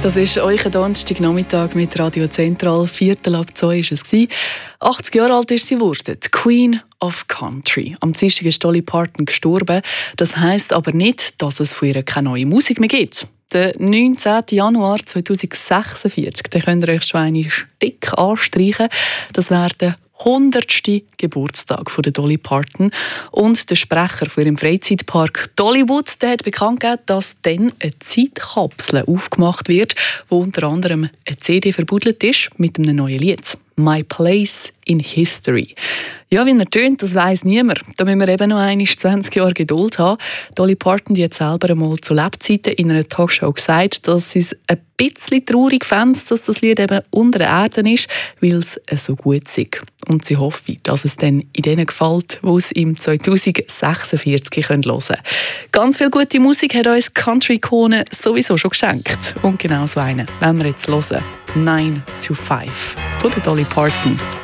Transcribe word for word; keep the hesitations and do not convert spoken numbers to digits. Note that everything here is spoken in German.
Das ist euer Donnerstagnachmittag mit Radio Zentral. Viertel ab zwei war es. achtzig Jahre alt ist sie geworden. Die Queen of Country. Am Dienstag ist Dolly Parton gestorben. Das heisst aber nicht, dass es von ihr keine neue Musik mehr gibt. Der neunzehnten Januar zweitausendsechsundvierzig, da könnt ihr euch schon einen Stick anstreichen. Das wäre der hundertste Geburtstag von der Dolly Parton. Und der Sprecher von ihrem Freizeitpark Dollywood, der hat bekannt gegeben, dass dann eine Zeitkapsel aufgemacht wird, wo unter anderem eine C D verbuddelt ist mit einem neuen Lied. «My Place in History». Ja, wie er tönt, das weiss niemand. Da müssen wir eben noch einmal zwanzig Jahre Geduld haben. Dolly Parton die hat selber einmal zu Lebzeiten in einer Talkshow gesagt, dass sie es ein bisschen traurig fände, dass das Lied eben unter der Erde ist, weil es so gut ist. Und sie hofft, dass es dann in denen gefällt, die es im zweitausendsechsundvierzig hören können. Ganz viel gute Musik hat uns Country-Ikone sowieso schon geschenkt. Und genau so eine wollen wir jetzt hören. nine to five von der Dolly Parton.